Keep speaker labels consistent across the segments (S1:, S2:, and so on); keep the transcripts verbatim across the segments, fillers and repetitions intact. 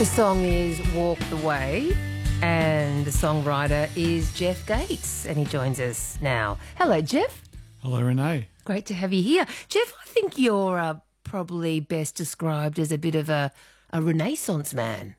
S1: The song is Walk the Way, and the songwriter is Jeff Gates, and he joins us now. Hello, Jeff.
S2: Hello, Renee.
S1: Great to have you here. Jeff, I think you're uh, probably best described as a bit of a, a Renaissance man.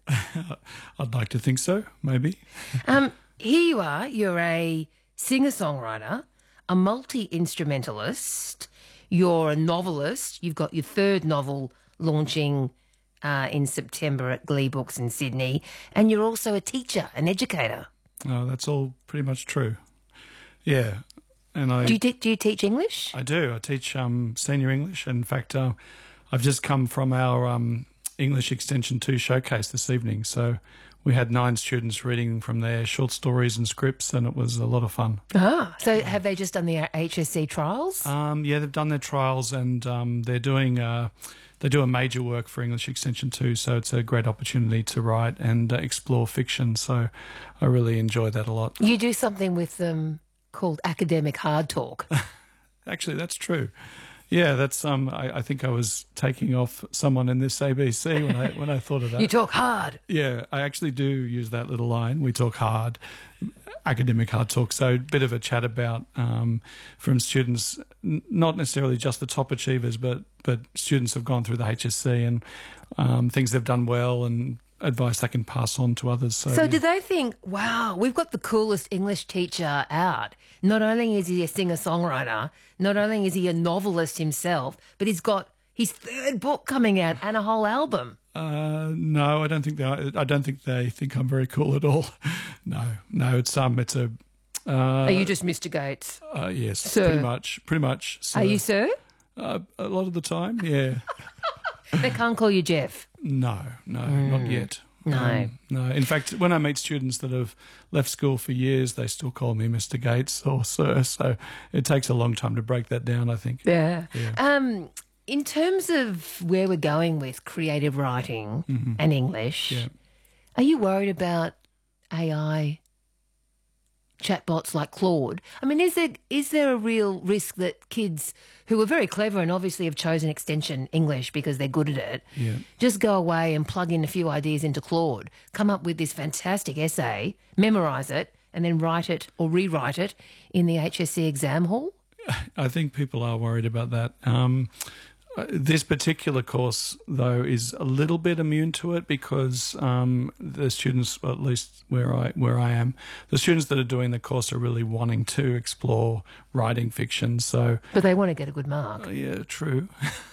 S2: I'd like to think so, maybe.
S1: um, here you are. You're a singer-songwriter, a multi-instrumentalist. You're a novelist. You've got your third novel launching uh, in September at Glee Books in Sydney. And you're also a teacher, an educator.
S2: Oh, that's all pretty much true. Yeah. And I
S1: Do you, do you teach English?
S2: I do. I teach um, senior English. In fact, uh, I've just come from our um, English Extension two showcase this evening. So we had nine students reading from their short stories and scripts, and it was a lot of fun.
S1: Ah, so have they just done the H S C trials?
S2: Um, yeah, they've done their trials, and um, they're doing uh, they do a major work for English Extension two. So it's a great opportunity to write and uh, explore fiction. So I really enjoy that a lot.
S1: You do something with them called academic hard talk.
S2: Actually, that's true. Yeah, that's um. I, I think I was taking off someone in this A B C when I when I thought of that.
S1: You talk hard.
S2: Yeah, I actually do use that little line. We talk hard, academic hard talk. So a bit of a chat about um, from students, n- not necessarily just the top achievers, but but students have gone through the H S C and um, things they've done well and advice they can pass on to others. So,
S1: So
S2: yeah.
S1: do they think, wow, we've got the coolest English teacher out. Not only is he a singer-songwriter, not only is he a novelist himself, but he's got his third book coming out and a whole album.
S2: Uh, no, I don't think they. I don't think they think I'm very cool at all. No, no, it's um, it's a. Uh,
S1: Are you just Mister Gates?
S2: Uh, yes,
S1: Sir?
S2: pretty much, pretty much. So,
S1: Are you sir?
S2: Uh, a lot of the time, yeah.
S1: They can't call you Jeff.
S2: No, no, not yet.
S1: No.
S2: Um, no. In fact, when I meet students that have left school for years, they still call me Mister Gates or Sir. So it takes a long time to break that down, I think.
S1: Yeah.
S2: Yeah.
S1: Um, in terms of where we're going with creative writing
S2: Mhm.
S1: and English,
S2: Yeah.
S1: are you worried about A I chatbots like Claude? I mean, is there is there a real risk that kids who are very clever and obviously have chosen extension English because they're good at it,
S2: Yeah.
S1: just go away and plug in a few ideas into Claude, come up with this fantastic essay, memorise it, and then write it or rewrite it in the H S C exam hall?
S2: I think people are worried about that. Um, uh, this particular course, though, is a little bit immune to it because um, the students, well, at least where I where I am, the students that are doing the course are really wanting to explore writing fiction. So,
S1: But they want to get a good mark.
S2: uh, yeah, true.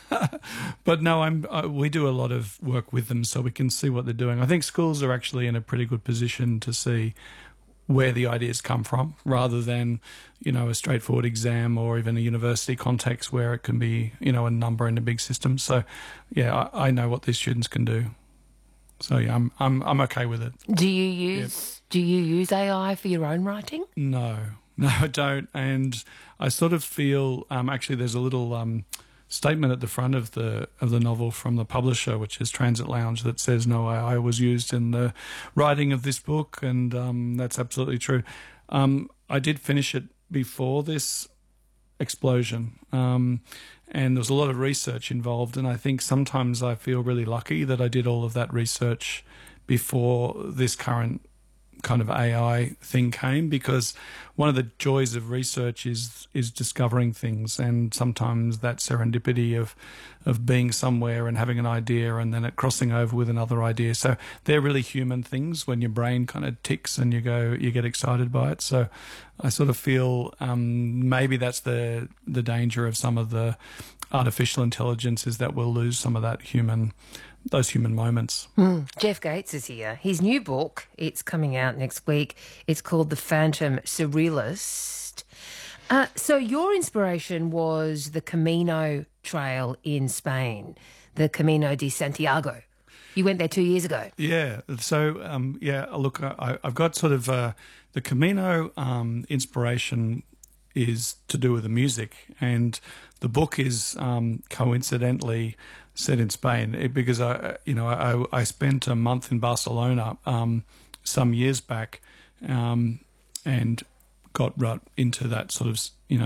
S2: But no, I'm. Uh, we do a lot of work with them, so we can see what they're doing. I think schools are actually in a pretty good position to see where the ideas come from, rather than, you know, a straightforward exam or even a university context where it can be, you know, a number in a big system. So, yeah, I, I know what these students can do. So yeah, I'm I'm I'm okay with it.
S1: Do you use do you use A I for your own writing?
S2: No, no, I don't. And I sort of feel um, actually there's a little um, statement at the front of the of the novel from the publisher, which is Transit Lounge, that says no A I was used in the writing of this book, and um, that's absolutely true. Um, I did finish it before this explosion, um, and there was a lot of research involved, and I think sometimes I feel really lucky that I did all of that research before this current kind of A I thing came, because one of the joys of research is is discovering things, and sometimes that serendipity of of being somewhere and having an idea and then it crossing over with another idea. So they're really human things when your brain kind of ticks and you go you get excited by it. So I sort of feel um, maybe that's the the danger of some of the artificial intelligence, is that we'll lose some of that human those human moments.
S1: Mm. Jeff Gates is here. His new book, it's coming out next week. It's called The Phantom Surrealist. Uh, so your inspiration was the Camino Trail in Spain, the Camino de Santiago. You went there two years ago.
S2: Yeah. So, um, yeah, look, I, I've got sort of uh, the Camino um, inspiration is to do with the music, and the book is um, coincidentally set in Spain, it, because I, you know, I, I spent a month in Barcelona um, some years back, um, and got right into that sort of, you know,